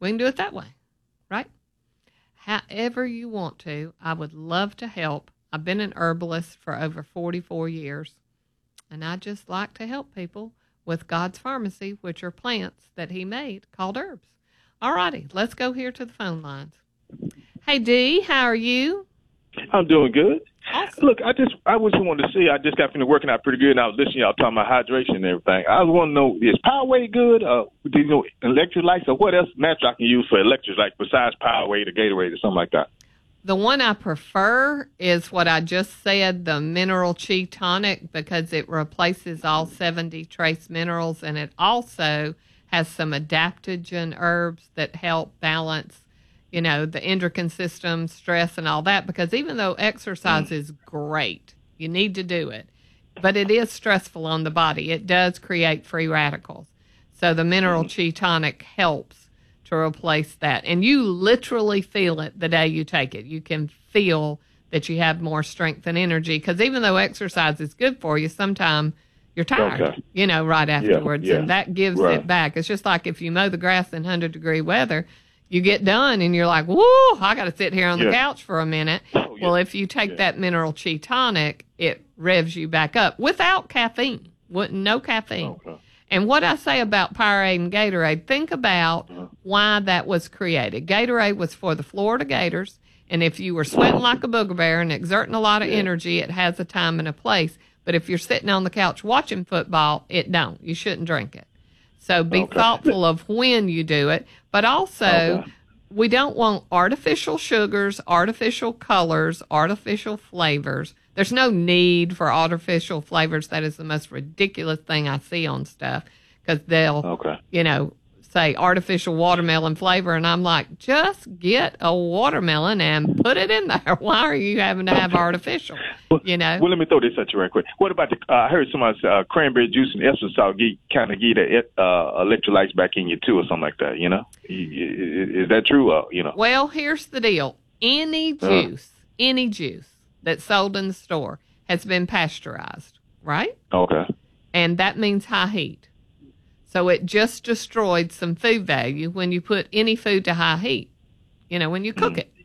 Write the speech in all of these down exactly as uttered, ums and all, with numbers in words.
We can do it that way, right? However you want to. I would love to help. I've been an herbalist for over forty-four years, and I just like to help people with God's pharmacy, which are plants that he made called herbs. All righty, let's go here to the phone lines. Hey, Dee, how are you? I'm doing good. Awesome. Look, I just I just wanted to see. I just got finished working out pretty good, and I was listening to y'all talking about hydration and everything. I want to know, is Powerade good? Uh, do you know electrolytes or what else natural I can use for electrolytes besides Powerade or Gatorade or something like that? The one I prefer is what I just said, the Mineral Chi Tonic, because it replaces all seventy trace minerals, and it also has some adaptogen herbs that help balance, you know, the endocrine system, stress, and all that. Because even though exercise mm. is great, you need to do it, but it is stressful on the body. It does create free radicals. So the Mineral mm. Chi Tonic helps to replace that. And you literally feel it the day you take it. You can feel that you have more strength and energy, because even though exercise is good for you, sometimes you're tired, okay. you know, right afterwards. Yeah, yeah. And that gives right. it back. It's just like if you mow the grass in one hundred degree weather, you get done and you're like, whoo, I got to sit here on the yeah. couch for a minute. Oh, yeah. Well, if you take yeah. that Mineral Chi Tonic, it revs you back up without caffeine. No caffeine. Okay. And what I say about Powerade and Gatorade, think about why that was created. Gatorade was for the Florida Gators, and if you were sweating like a booger bear and exerting a lot of yeah. energy, it has a time and a place. But if you're sitting on the couch watching football, it don't. You shouldn't drink it. So be okay. thoughtful of when you do it. But also, okay. we don't want artificial sugars, artificial colors, artificial flavors. There's no need for artificial flavors. That is the most ridiculous thing I see on stuff, because they'll, okay. you know, say artificial watermelon flavor, and I'm like, just get a watermelon and put it in there. Why are you having to have artificial? Well, you know. Well, let me throw this at you right quick. What about the? Uh, I heard somebody say uh, cranberry juice and Epsom salt kind of get the uh, electrolytes back in you too, or something like that. You know, is that true? Uh, you know. Well, here's the deal. Any juice, uh, any juice that's sold in the store has been pasteurized, right? Okay. And that means high heat. So it just destroyed some food value when you put any food to high heat, you know, when you cook mm. it.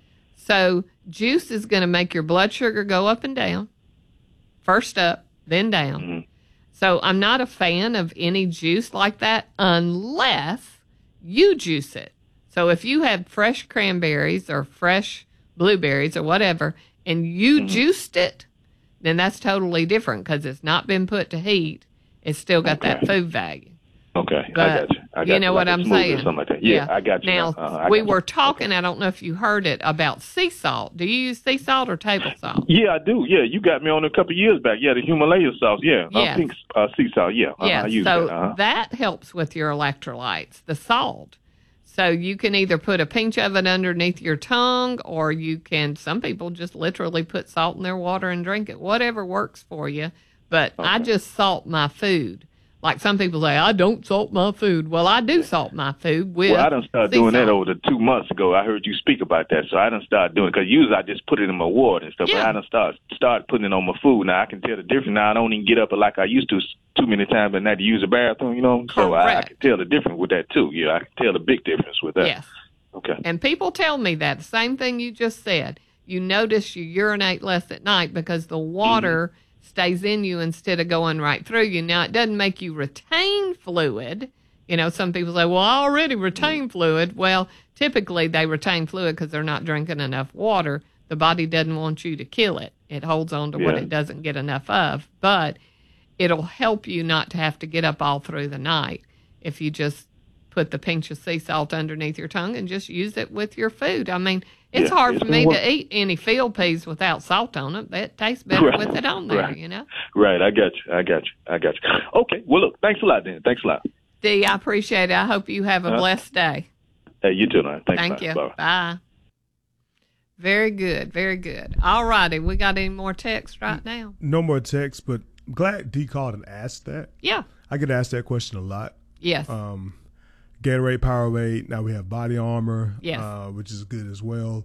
So juice is going to make your blood sugar go up and down, first up, then down. Mm. So I'm not a fan of any juice like that unless you juice it. So if you have fresh cranberries or fresh blueberries or whatever, and you mm-hmm. juiced it, then that's totally different, because it's not been put to heat. It's still got okay. that food value. Okay, but I got you. I got you know you. what like I'm saying? Like that. Yeah, yeah, I got you. Now, uh, I we got were you. talking, okay. I don't know if you heard it, about sea salt. Do you use sea salt or table salt? Yeah, I do. Yeah, you got me on a couple of years back. Yeah, the Himalaya salt. Yeah, yes. uh, pink uh, sea salt. Yeah, uh, yeah. I use so that. Uh-huh. that helps with your electrolytes, the salt. So you can either put a pinch of it underneath your tongue, or you can, some people just literally put salt in their water and drink it, whatever works for you. But okay. I just salt my food. Like some people say, I don't salt my food. Well, I do salt my food with Well, I done started doing salt. that over the two months ago. I heard you speak about that, so I done started doing it. Because usually I just put it in my water and stuff, yeah. but I done start, start putting it on my food. Now I can tell the difference. Now I don't even get up like I used to too many times and not to use the bathroom, you know. Correct. So I, I can tell the difference with that, too. Yeah, I can tell the big difference with that. Yes. Okay. And people tell me that. The same thing you just said. You notice you urinate less at night because the water mm-hmm. stays in you instead of going right through you. Now, it doesn't make you retain fluid. You know, some people say, well, I already retain mm-hmm. fluid. Well, typically they retain fluid because they're not drinking enough water. The body doesn't want you to kill it. It holds on to yeah. what it doesn't get enough of. But it'll help you not to have to get up all through the night if you just put the pinch of sea salt underneath your tongue and just use it with your food. I mean, it's yeah, hard it's for me work. to eat any field peas without salt on it. It tastes better right. with it on there, right. you know? Right, I got you. I got you. I got you. Okay, well, look, thanks a lot, Dan. Thanks a lot. Dee, I appreciate it. I hope you have a uh, blessed day. Hey, you too, man. Thanks, Thank man. you. Bye. Bye. Very good, very good. All righty, we got any more text right now? No more text, but I'm glad Dee called and asked that. Yeah. I get asked that question a lot. Yes. Um, Gatorade, Powerade. Now we have Body Armor, yes. uh, which is good as well.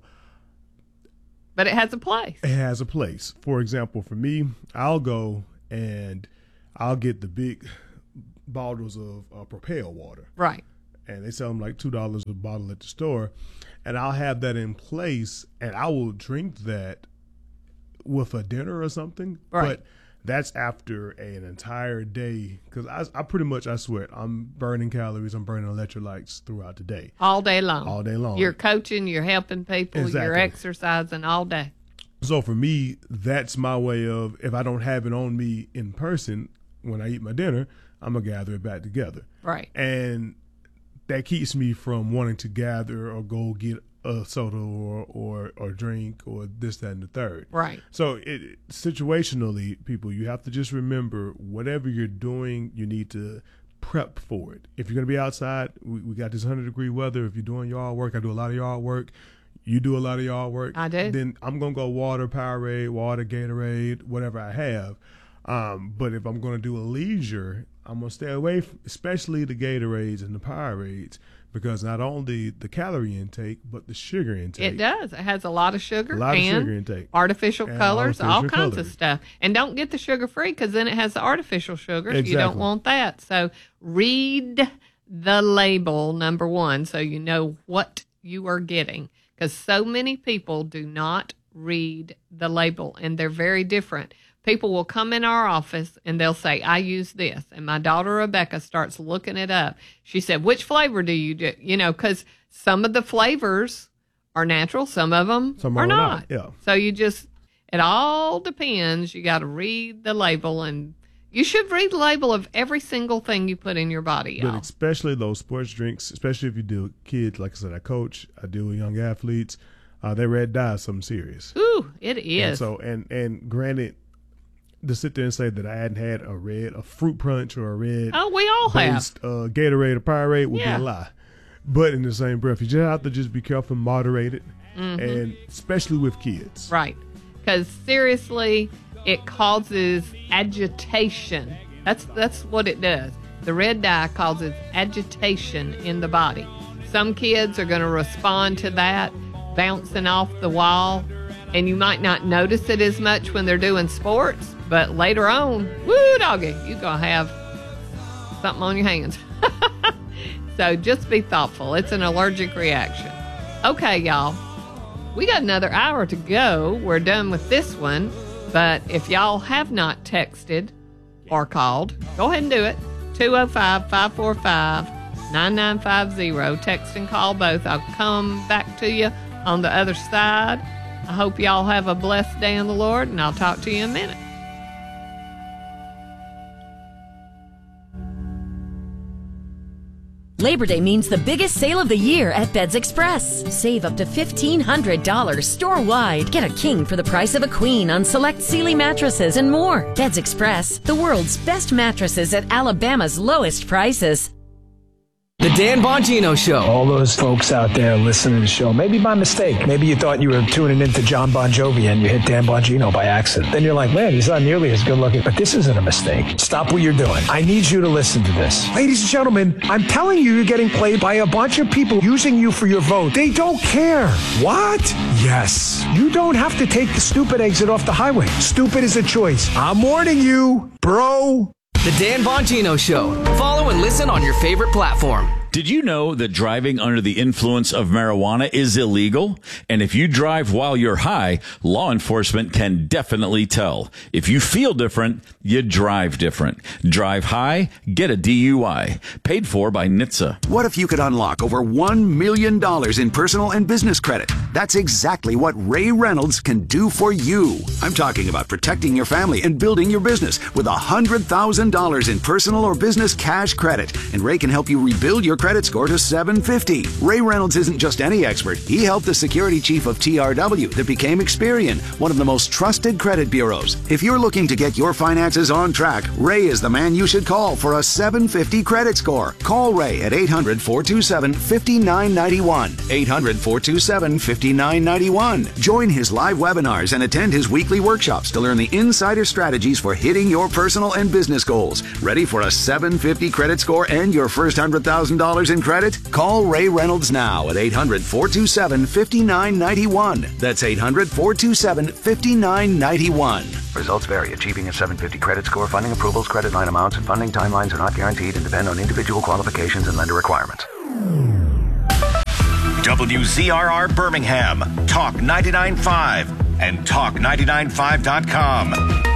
But it has a place. It has a place. For example, for me, I'll go and I'll get the big bottles of uh, Propel water. Right. and they sell them like two dollars a bottle at the store, and I'll have that in place, and I will drink that with a dinner or something. Right. But that's after an entire day, because I, I pretty much, I sweat. I'm burning calories. I'm burning electrolytes throughout the day. All day long. All day long. You're coaching, you're helping people, Exactly. you're exercising all day. So for me, that's my way of, if I don't have it on me in person when I eat my dinner, I'm going to gather it back together. Right. And that keeps me from wanting to gather or go get a soda or, or, or drink or this, that, and the third. Right. So it, situationally, people, you have to just remember whatever you're doing, you need to prep for it. If you're going to be outside, we, we got this one hundred degree weather. If you're doing yard work, I do a lot of yard work. You do a lot of yard work. I do. Then I'm going to go water, Powerade, water, Gatorade, whatever I have. Um, but if I'm going to do a leisure, I'm going to stay away from, especially the Gatorades and the Powerades, because not only the calorie intake, but the sugar intake. It does. It has a lot of sugar. A lot and of sugar intake. Artificial And colors, artificial all kinds colors. of stuff. And don't get the sugar-free, because then it has the artificial sugars. You don't Exactly. want that. So read the label, number one, so you know what you are getting. Because so many people do not read the label, and they're very different. People will come in our office and they'll say, I use this. And my daughter Rebecca starts looking it up. She said, which flavor do you do? You know, because some of the flavors are natural, some of them Some are are not. not, yeah. So you just, it all depends. You got to read the label, and you should read the label of every single thing you put in your body, But y'all. especially those sports drinks, especially if you deal with kids, like I said, I coach, I deal with young athletes, uh, they red dye is something serious. Ooh, it And is. so, and, and granted, to sit there and say that I hadn't had a red, a fruit punch or a red oh, we all have. based uh, Gatorade or Powerade would Yeah. be a lie. But in the same breath, you just have to just be careful and moderate it, Mm-hmm. and especially with kids. Right. Because seriously, it causes agitation. That's that's what it does. The red dye causes agitation in the body. Some kids are going to respond to that, bouncing off the wall, and you might not notice it as much when they're doing sports, but later on, woo, doggy, you're going to have something on your hands. So just be thoughtful. It's an allergic reaction. Okay, y'all. We got another hour to go. We're done with this one. But if y'all have not texted or called, go ahead and do it. two oh five, five four five, nine nine five zero. Text and call both. I'll come back to you on the other side. I hope y'all have a blessed day in the Lord, and I'll talk to you in a minute. Labor Day means the biggest sale of the year at Beds Express. Save up to fifteen hundred dollars store-wide. Get a king for the price of a queen on select Sealy mattresses and more. Beds Express, the world's best mattresses at Alabama's lowest prices. The Dan Bongino Show. All those folks out there listening to the show, maybe by mistake. Maybe you thought you were tuning into John Bon Jovi and you hit Dan Bongino by accident. Then you're like, man, he's not nearly as good looking. But this isn't a mistake. Stop what you're doing. I need you to listen to this. Ladies and gentlemen, I'm telling you, you're getting played by a bunch of people using you for your vote. They don't care. What? Yes. You don't have to take the stupid exit off the highway. Stupid is a choice. I'm warning you, bro. The Dan Bongino Show. Follow and listen on your favorite platform. Did you know that driving under the influence of marijuana is illegal? And if you drive while you're high, law enforcement can definitely tell. If you feel different, you drive different. Drive high, get a D U I. Paid for by N H T S A. What if you could unlock over one million dollars in personal and business credit? That's exactly what Ray Reynolds can do for you. I'm talking about protecting your family and building your business with one hundred thousand dollars in personal or business cash credit. And Ray can help you rebuild your credit score to seven fifty. Ray Reynolds isn't just any expert. He helped the security chief of T R W that became Experian, one of the most trusted credit bureaus. If you're looking to get your finances on track, Ray is the man you should call for a seven fifty credit score. Call Ray at eight hundred, four two seven, five nine nine one. eight hundred, four two seven, five nine nine one. Join his live webinars and attend his weekly workshops to learn the insider strategies for hitting your personal and business goals. Ready for a seven fifty credit score and your first one hundred thousand dollars in credit? Call Ray Reynolds now at eight hundred, four two seven, five nine nine one. That's eight hundred, four two seven, five nine nine one. Results vary. Achieving a seven fifty credit score, funding approvals, credit line amounts, and funding timelines are not guaranteed and depend on individual qualifications and lender requirements. W Z R R Birmingham, Talk ninety-nine point five, and talk ninety-nine five dot com.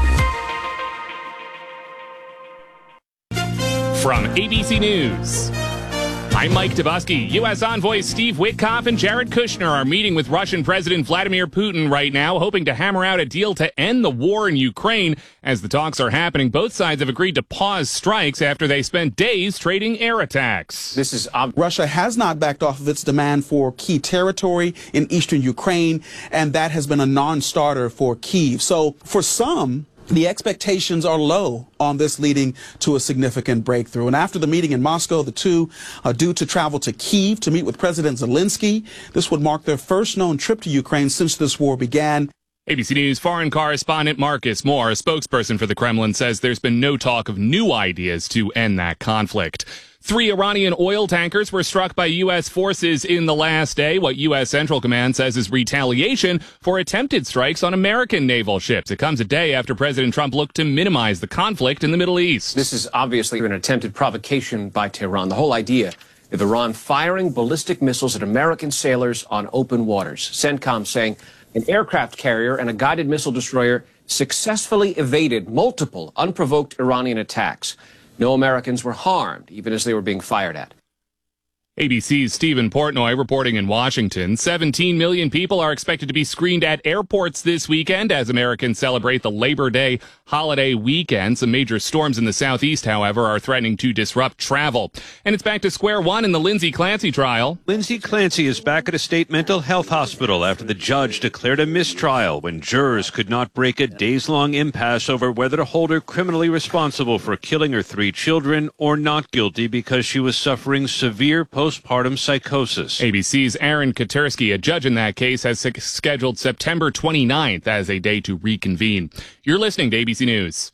From A B C News, I'm Mike Dubusky. U S envoys Steve Witkoff and Jared Kushner are meeting with Russian President Vladimir Putin right now, hoping to hammer out a deal to end the war in Ukraine. As the talks are happening, both sides have agreed to pause strikes after they spent days trading air attacks. This is ob- Russia has not backed off of its demand for key territory in eastern Ukraine, and that has been a non-starter for Kyiv. So for some, the expectations are low on this leading to a significant breakthrough. And after the meeting in Moscow, the two are due to travel to Kyiv to meet with President Zelensky. This would mark their first known trip to Ukraine since this war began. A B C News foreign correspondent Marcus Moore, a spokesperson for the Kremlin, says there's been no talk of new ideas to end that conflict. Three Iranian oil tankers were struck by U S forces in the last day, what U S Central Command says is retaliation for attempted strikes on American naval ships. It comes a day after President Trump looked to minimize the conflict in the Middle East. This is obviously an attempted provocation by Tehran. The whole idea of Iran firing ballistic missiles at American sailors on open waters. CENTCOM saying an aircraft carrier and a guided missile destroyer successfully evaded multiple unprovoked Iranian attacks. No Americans were harmed, even as they were being fired at. A B C's Stephen Portnoy reporting in Washington. seventeen million people are expected to be screened at airports this weekend as Americans celebrate the Labor Day holiday weekend. Some major storms in the southeast, however, are threatening to disrupt travel. And it's back to square one in the Lindsay Clancy trial. Lindsay Clancy is back at a state mental health hospital after the judge declared a mistrial when jurors could not break a days-long impasse over whether to hold her criminally responsible for killing her three children or not guilty because she was suffering severe post postpartum psychosis. A B C's Aaron Katersky, a judge in that case, has scheduled September twenty-ninth as a day to reconvene. You're listening to A B C News.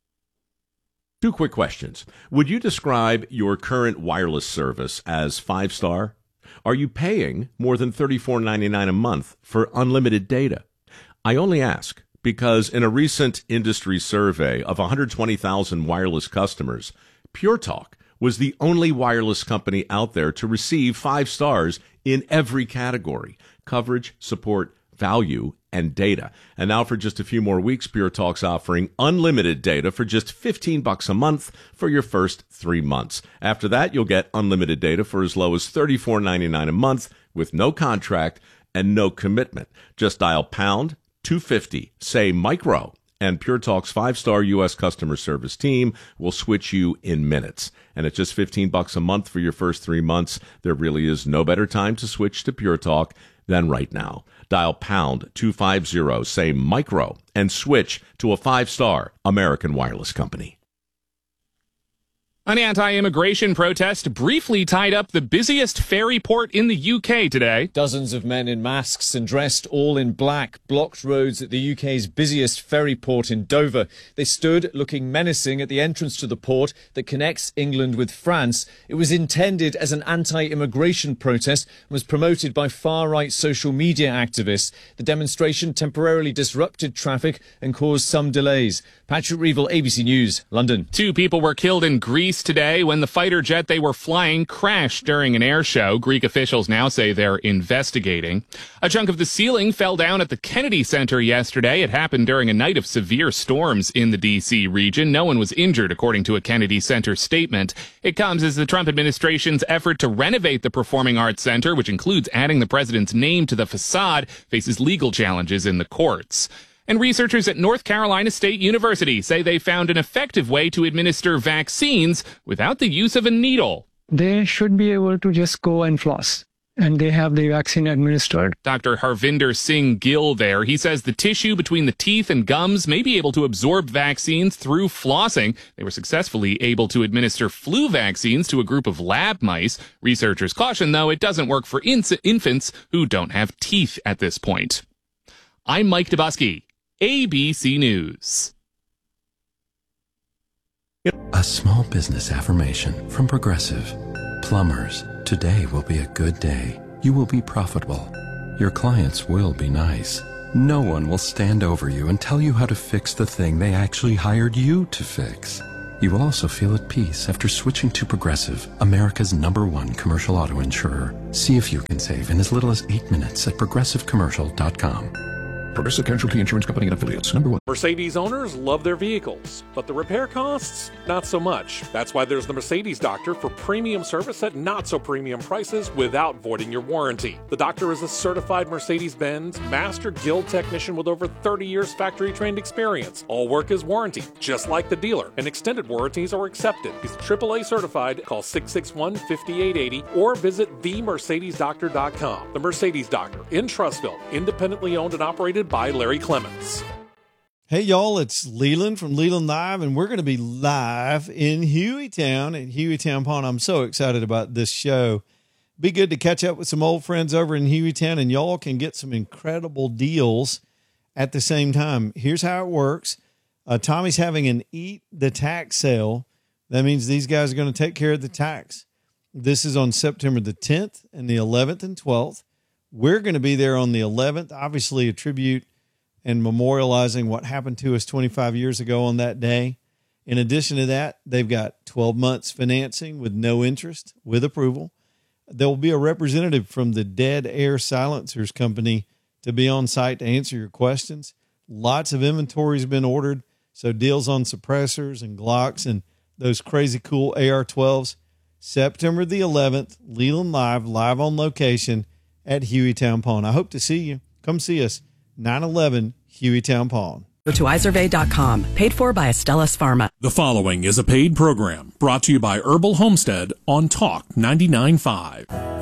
Two quick questions. Would you describe your current wireless service as five-star? Are you paying more than thirty-four ninety-nine a month for unlimited data? I only ask because in a recent industry survey of one hundred twenty thousand wireless customers, Pure Talk was the only wireless company out there to receive five stars in every category: coverage, support, value, and data. And now for just a few more weeks, Pure Talk's offering unlimited data for just fifteen bucks a month for your first three months. After that, you'll get unlimited data for as low as thirty-four ninety-nine a month with no contract and no commitment. Just dial pound two fifty, say micro, and Pure Talk's five-star U S customer service team will switch you in minutes. And at just fifteen bucks a month for your first three months, there really is no better time to switch to Pure Talk than right now. Dial pound two fifty, say micro, and switch to a five-star American wireless company. An anti-immigration protest briefly tied up the busiest ferry port in the U K today. Dozens of men in masks and dressed all in black blocked roads at the U K's busiest ferry port in Dover. They stood looking menacing at the entrance to the port that connects England with France. It was intended as an anti-immigration protest and was promoted by far-right social media activists. The demonstration temporarily disrupted traffic and caused some delays. Patrick Reevell, A B C News, London. Two people were killed in Greece today when the fighter jet they were flying crashed during an air show. Greek officials now say they're investigating. A chunk of the ceiling fell down at the Kennedy Center yesterday. It happened during a night of severe storms in the D C region. No one was injured, according to a Kennedy Center statement. It comes as the Trump administration's effort to renovate the Performing Arts Center, which includes adding the president's name to the facade, faces legal challenges in the courts. And researchers at North Carolina State University say they found an effective way to administer vaccines without the use of a needle. They should be able to just go and floss, and they have the vaccine administered. Doctor Harvinder Singh Gill there, he says the tissue between the teeth and gums may be able to absorb vaccines through flossing. They were successfully able to administer flu vaccines to a group of lab mice. Researchers caution, though, it doesn't work for in- infants who don't have teeth at this point. I'm Mike Dubusky, A B C News. A small business affirmation from Progressive. Plumbers, today will be a good day. You will be profitable. Your clients will be nice. No one will stand over you and tell you how to fix the thing they actually hired you to fix. You will also feel at peace after switching to Progressive, America's number one commercial auto insurer. See if you can save in as little as eight minutes at progressive commercial dot com. Progressive Casualty Insurance Company and affiliates. Number one. Mercedes owners love their vehicles, but the repair costs, not so much. That's why there's the Mercedes Doctor for premium service at not so premium prices without voiding your warranty. The Doctor is a certified Mercedes-Benz Master Guild technician with over thirty years factory-trained experience. All work is warranted, just like the dealer, and extended warranties are accepted. He's triple A certified. Call six six one, five eight eight zero or visit the mercedes doctor dot com. The Mercedes Doctor in Trussville, independently owned and operated by Larry Clements. Hey, y'all, it's Leland from Leland Live, and we're going to be live in Hueytown at Hueytown Pond. I'm so excited about this show. Be good to catch up with some old friends over in Hueytown, and y'all can get some incredible deals at the same time. Here's how it works. Uh, Tommy's having an Eat the Tax sale. That means these guys are going to take care of the tax. This is on September the tenth and the eleventh and twelfth. We're going to be there on the eleventh, obviously a tribute and memorializing what happened to us twenty-five years ago on that day. In addition to that, they've got twelve months financing with no interest, with approval. There will be a representative from the Dead Air Silencers Company to be on site to answer your questions. Lots of inventory has been ordered, so deals on suppressors and Glocks and those crazy cool A R twelves. September the eleventh, Leland Live, live on location at Hueytown Pond. I hope to see you. Come see us, nine eleven Hueytown Pond. Go to i survey dot com, paid for by Astellas Pharma. The following is a paid program brought to you by Herbal Homestead on Talk ninety-nine point five.